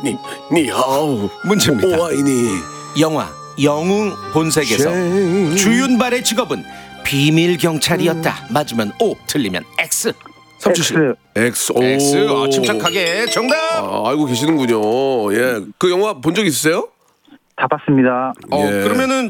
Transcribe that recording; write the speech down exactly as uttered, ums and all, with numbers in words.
니, 니하오. 문제입니다. 오아이니. 영화 영웅 본색에서 주윤발의 직업은 비밀 경찰이었다. 맞으면 O, 틀리면 X. 삼촌씨. X. 오. X. 어, 침착하게 정답. 아, 알고 계시는군요. 예, 그 영화 본 적 있으세요? 다 봤습니다. 어, 예. 그러면은